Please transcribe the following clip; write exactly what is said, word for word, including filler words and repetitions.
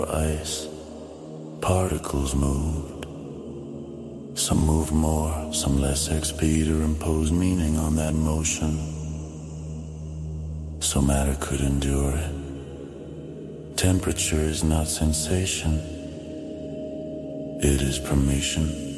ice, particles moved. Some moved more, some less at speed or imposed meaning on that motion, so matter could endure it. Temperature is not sensation, it is permission.